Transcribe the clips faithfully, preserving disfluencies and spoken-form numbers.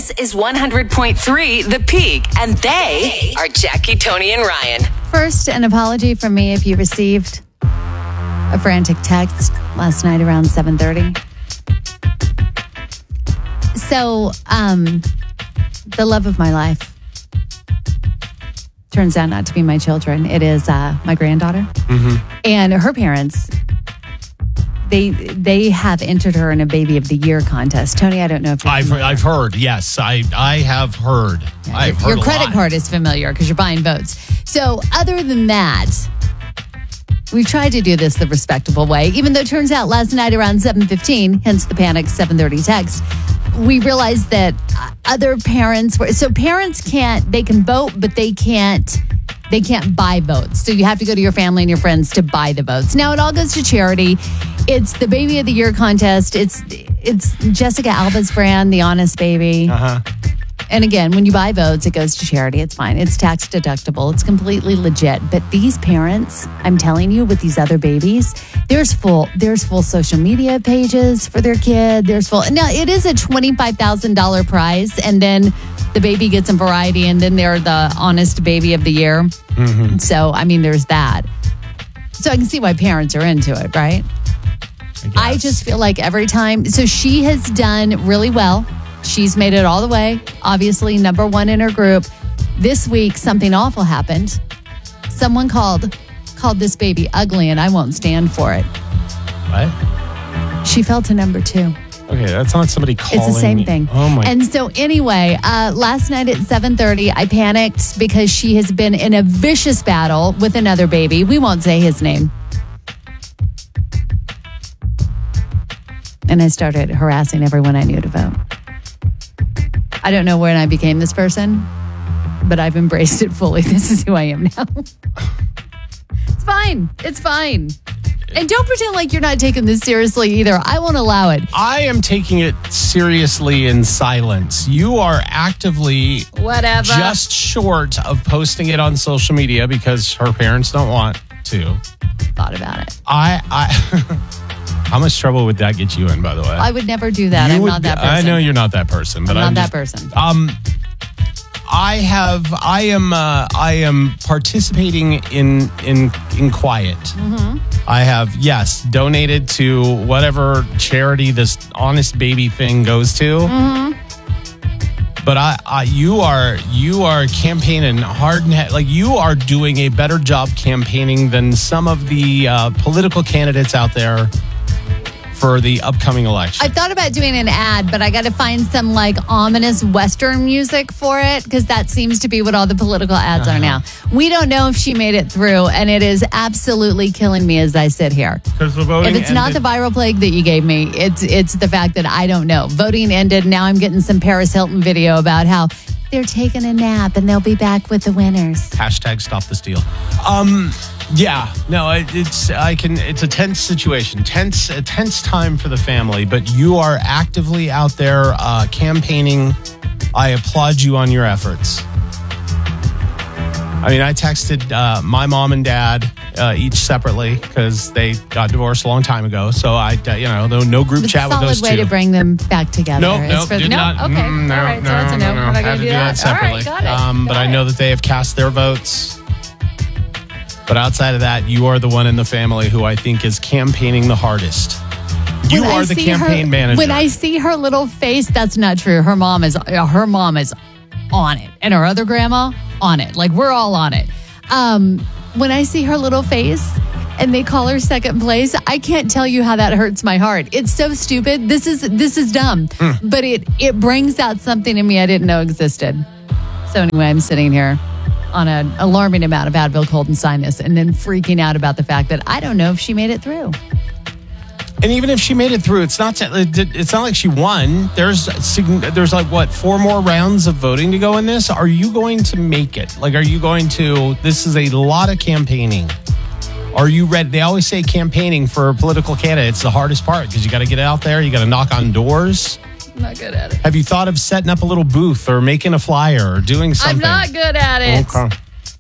This is one hundred point three The Peak, and they are Jackie, Tony, and Ryan. First, an apology from me if you received a frantic text last night around seven thirty. So, um, the love of my life turns out not to be my children. It is uh, my granddaughter. Mm-hmm. And her parents, they they have entered her in a Baby of the Year contest. Tony, I don't know if you're I've, I've heard, yes. I, I have heard. Yeah, I've heard your a credit lot. card is familiar because you're buying votes. So other than that, we've tried to do this the respectable way, even though it turns out last night around seven fifteen, hence the panic seven thirty text, we realized that other parents were, so parents can't, they can vote, but they can't, they can't buy votes. So you have to go to your family and your friends to buy the votes. Now it all goes to charity. It's the Baby of the Year contest. It's, it's Jessica Alba's brand, The Honest Baby. Uh-huh. And again, when you buy votes, it goes to charity. It's fine. It's tax deductible. It's completely legit. But these parents, I'm telling you, with these other babies, there's full there's full social media pages for their kid. There's full. Now, it is a twenty-five thousand dollars prize. And then the baby gets some variety. And then they're the Honest Baby of the Year. Mm-hmm. So, I mean, there's that. So I can see why parents are into it, right? I, I just feel like every time. So she has done really well. She's made it all the way. Obviously, number one in her group. This week, something awful happened. Someone called called this baby ugly, and I won't stand for it. What? She fell to number two. Okay, that's not somebody calling It's the same me. thing. Oh, my. And so anyway, uh, last night at seven thirty, I panicked because she has been in a vicious battle with another baby. We won't say his name. And I started harassing everyone I knew to vote. I don't know when I became this person, but I've embraced it fully. This is who I am now. It's fine. It's fine. And don't pretend like you're not taking this seriously either. I won't allow it. I am taking it seriously in silence. You are actively Whatever. just short of posting it on social media because her parents don't want to. Thought about it. I, I how much trouble would that get you in, by the way? I would never do that. You I'm would- not that person. I know you're not that person, but I'm not I'm that just- person. Um, I have, I am, uh, I am participating in in in quiet. Mm-hmm. I have, yes, donated to whatever charity this Honest Baby thing goes to. Mm-hmm. But I, I, you are, you are campaigning hard and he- like you are doing a better job campaigning than some of the uh, political candidates out there for the upcoming election. I thought about doing an ad, but I got to find some like ominous Western music for it because that seems to be what all the political ads Uh-huh. are now. We don't know if she made it through, and it is absolutely killing me as I sit here. Because the voting If it's not the ended- viral plague that you gave me, it's it's the fact that I don't know. Voting ended. Now I'm getting some Paris Hilton video about how they're taking a nap and they'll be back with the winners. Hashtag stop the steal. Um, yeah, no, it, it's I can. It's a tense situation, tense, a tense time for the family. But you are actively out there uh, campaigning. I applaud you on your efforts. I mean, I texted uh, my mom and dad uh, each separately because they got divorced a long time ago. So I, uh, you know, no, no group It's chat a with those solid way two. to bring them back together. No, It's no, for- did no? not. Okay, Mm, no, all right. So no, that's a no. no, We're not Had going to to do that separately. All right, got it. Um, but Got I it. know that they have cast their votes. But outside of that, you are the one in the family who I think is campaigning the hardest. You When I are the see campaign her, manager. When I see her little face, that's not true. Her mom is her mom is on it, and her other grandma on it. Like we're all on it. Um, when I see her little face and they call her second place, I can't tell you how that hurts my heart. It's so stupid. This is this is dumb, Mm. but it it brings out something in me I didn't know existed. So anyway, I'm sitting here on an alarming amount of Advil cold and sinus, and then freaking out about the fact that I don't know if she made it through. and even if she made it through, it's not it's not like she won. There's there's like what four more rounds of voting to go in this. Are you going to make it? Like, are you going to? This is a lot of campaigning. Are you ready? They always say campaigning for a political candidate, it's the hardest part because you got to get out there. You got to knock on doors. I'm not good at it. Have you thought of setting up a little booth or making a flyer or doing something? I'm not good at it. Okay.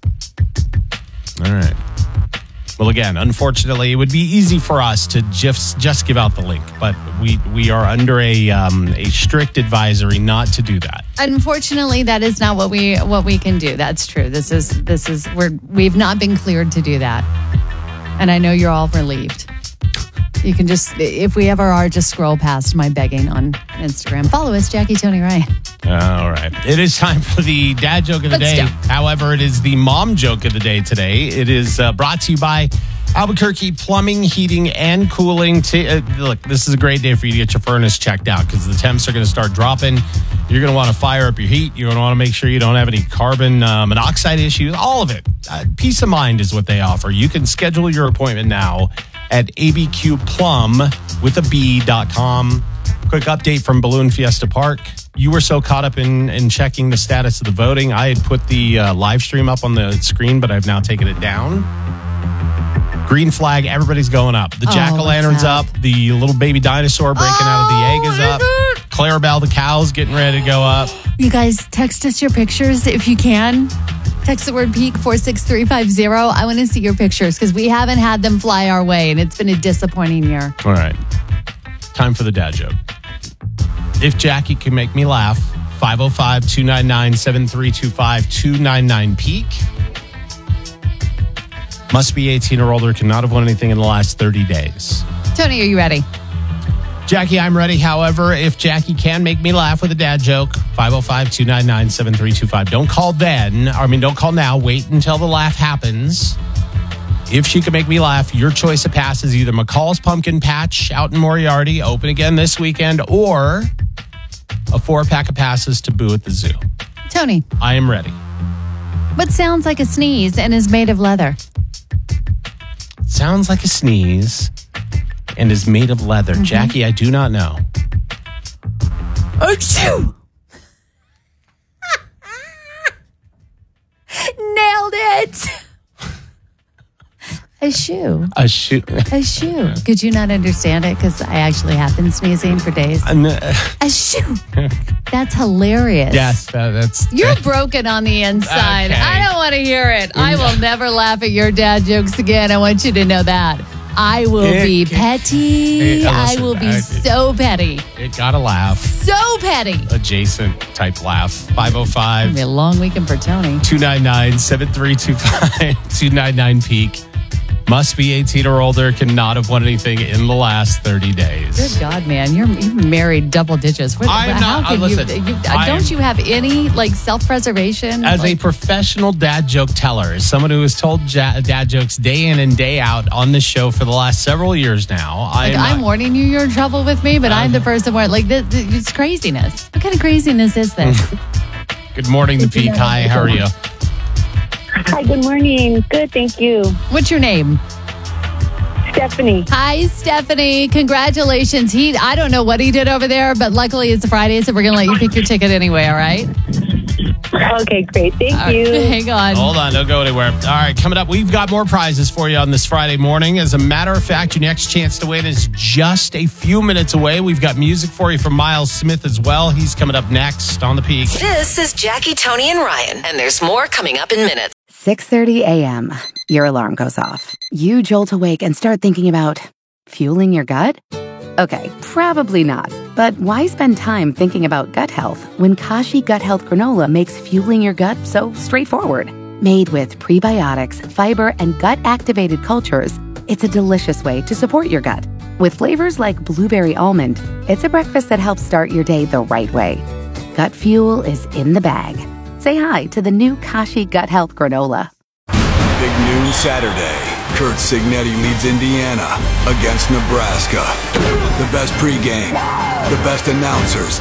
All right. Well, again, unfortunately, it would be easy for us to just just give out the link, but we we are under a um, a strict advisory not to do that. Unfortunately, that is not what we what we can do. That's true. This is this is we're we've not been cleared to do that. And I know you're all relieved. You can just, if we ever are, just scroll past my begging on Instagram. Follow us, Jackie Tony Ryan. All right. It is time for the dad joke of the Let's day. go. However, it is the mom joke of the day today. It is uh, brought to you by Albuquerque Plumbing, Heating, and Cooling. T- uh, look, this is a great day for you to get your furnace checked out because the temps are going to start dropping. You're going to want to fire up your heat. You're going to want to make sure you don't have any carbon uh, monoxide issues. All of it. Uh, peace of mind is what they offer. You can schedule your appointment now at A B Q Plum with a B dot com. Quick update from Balloon Fiesta Park. You were so caught up in, in checking the status of the voting. I had put the uh, live stream up on the screen, but I've now taken it down. Green flag, everybody's going up. The Oh, jack-o'-lantern's what's up. The little baby dinosaur breaking out of the egg is Oh, up. is it? Clarabelle the cow's getting ready to go up. You guys, text us your pictures if you can. Text the word peak four six three five zero. I want to see your pictures because we haven't had them fly our way and it's been a disappointing year. All right. Time for the dad joke. If Jackie can make me laugh, five oh five, two nine nine, seven three two five, two nine nine peak. Must be eighteen or older, cannot have won anything in the last thirty days. Tony, are you ready? Jackie, I'm ready. However, if Jackie can make me laugh with a dad joke, five oh five, two nine nine, seven three two five. Don't call then. I mean, don't call now. Wait until the laugh happens. If she can make me laugh, your choice of pass is either McCall's Pumpkin Patch out in Moriarty, open again this weekend, or a four-pack of passes to Boo at the Zoo. Tony, I am ready. what sounds like a sneeze and is made of leather? Sounds like a sneeze and is made of leather. Mm-hmm. Jackie, I do not know. Achoo! Nailed it! A shoe. A shoe. A shoe. Could you not understand it? Because I actually have been sneezing for days. A shoe. That's hilarious. Yes, uh, that's... You're broken on the inside. Okay. I don't want to hear it. I will never laugh at your dad jokes again. I want you to know that. I will It- be it- petty. it- uh, I listen, will be I- so petty. It got a laugh. So petty. Adjacent type laugh. five oh It'll five, be a long weekend for Tony. two nine nine, seven three two five, two nine nine peak. Must be eighteen or older, cannot have won anything in the last thirty days. Good God, man. You're, you're married double digits. What, I'm how not- can uh, you, listen, you, I don't am- you have any like self-preservation? As like, a professional dad joke teller, as someone who has told ja- dad jokes day in and day out on this show for the last several years now, I Like, am I'm not- warning you, you're in trouble with me, but I'm the person where, like, this, this, it's craziness. What kind of craziness is this? Good morning, the peak. Hi, how are you? Hi, good morning. Good, thank you. What's your name? Stephanie. Hi, Stephanie. Congratulations. He, I don't know what he did over there, but luckily it's a Friday, so we're going to let you pick your ticket anyway, all right? Okay, great. Thank All right, you. hang on. Hold on, don't go anywhere. All right, coming up, we've got more prizes for you on this Friday morning. As a matter of fact, your next chance to win is just a few minutes away. We've got music for you from Miles Smith as well. He's coming up next on the peak. This is Jackie, Tony, and Ryan, and there's more coming up in minutes. six thirty a.m. Your alarm goes off. You jolt awake and start thinking about fueling your gut? Okay, probably not. But why spend time thinking about gut health when Kashi Gut Health Granola makes fueling your gut so straightforward? Made with prebiotics, fiber, and gut-activated cultures, it's a delicious way to support your gut. With flavors like blueberry almond, it's a breakfast that helps start your day the right way. Gut fuel is in the bag. Say hi to the new Kashi Gut Health Granola. Big noon Saturday. Kurt Signetti leads Indiana against Nebraska. The best pregame, the best announcers.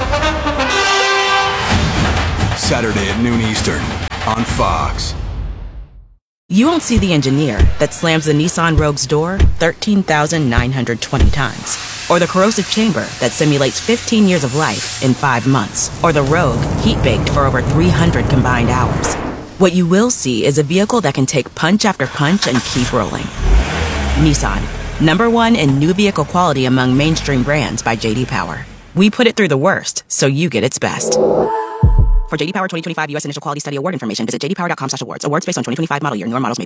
Saturday at noon Eastern on Fox. You won't see the engineer that slams the Nissan Rogue's door thirteen thousand nine hundred twenty times. Or the corrosive chamber that simulates fifteen years of life in five months. Or the Rogue heat-baked for over three hundred combined hours. What you will see is a vehicle that can take punch after punch and keep rolling. Nissan, number one in new vehicle quality among mainstream brands by J D Power. We put it through the worst, so you get its best. For J D Power twenty twenty-five U S Initial Quality Study Award information, visit j d power dot com slash awards. Awards based on twenty twenty-five model year. Newer models may be shown.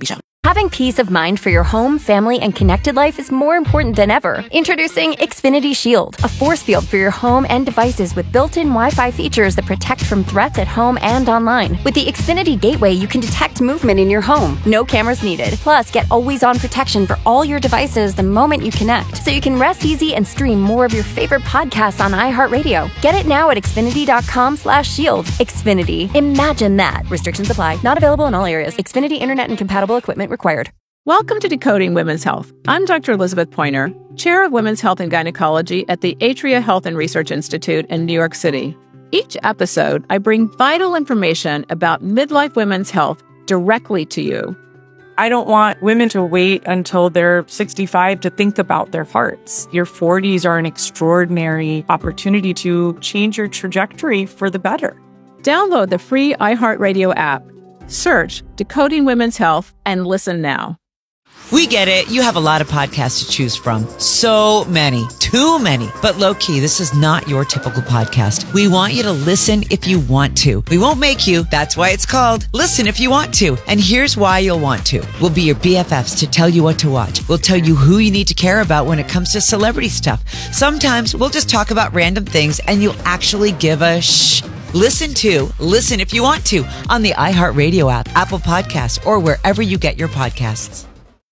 Having peace of mind for your home, family, and connected life is more important than ever. Introducing Xfinity Shield, a force field for your home and devices with built-in Wi-Fi features that protect from threats at home and online. With the Xfinity Gateway, you can detect movement in your home. No cameras needed. Plus, get always-on protection for all your devices the moment you connect, so you can rest easy and stream more of your favorite podcasts on iHeartRadio. Get it now at Xfinity.com slash shield. Xfinity. Imagine that. Restrictions apply. Not available in all areas. Xfinity Internet and compatible equipment required. Welcome to Decoding Women's Health. I'm Doctor Elizabeth Pointer, Chair of Women's Health and Gynecology at the Atria Health and Research Institute in New York City. Each episode, I bring vital information about midlife women's health directly to you. I don't want women to wait until they're sixty-five to think about their hearts. Your forties are an extraordinary opportunity to change your trajectory for the better. Download the free iHeartRadio app. Search Decoding Women's Health and listen now. We get it. You have a lot of podcasts to choose from. So many. Too many. But low-key, this is not your typical podcast. We want you to listen if you want to. We won't make you. That's why it's called Listen If You Want To. And here's why you'll want to. We'll be your B F Fs to tell you what to watch. We'll tell you who you need to care about when it comes to celebrity stuff. Sometimes we'll just talk about random things and you'll actually give a shh. Listen to Listen If You Want To on the iHeartRadio app, Apple Podcasts, or wherever you get your podcasts.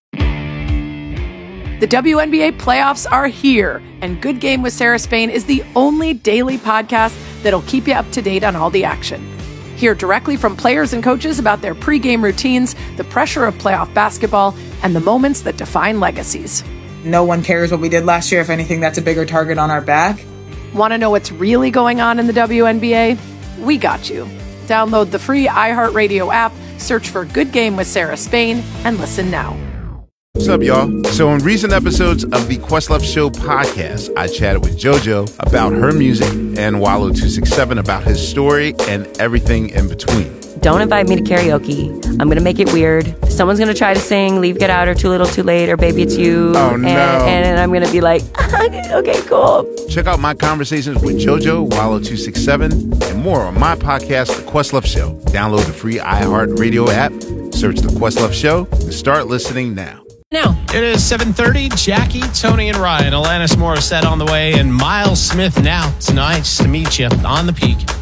The W N B A playoffs are here, and Good Game with Sarah Spain is the only daily podcast that'll keep you up to date on all the action. Hear directly from players and coaches about their pregame routines, the pressure of playoff basketball, and the moments that define legacies. No one cares what we did last year. If anything, that's a bigger target on our back. Want to know what's really going on in the W N B A? We got you. Download the free iHeartRadio app, search for Good Game with Sarah Spain, and listen now. What's up, y'all? So in recent episodes of the Questlove Show podcast, I chatted with JoJo about her music and Wallow two six seven about his story and everything in between. Don't invite me to karaoke. I'm going to make it weird. Someone's going to try to sing Leave, Get Out, or Too Little, Too Late, or Baby It's You. Oh, no. And, and I'm going to be like, okay, cool. Check out my conversations with JoJo, Wallow two six seven, and more on my podcast, The Questlove Show. Download the free iHeartRadio app, search The Questlove Show, and start listening now. Now it is seven thirty. Jackie, Tony, and Ryan. Alanis Morissette on the way, and Miles Smith now. It's nice to meet you on the Peak.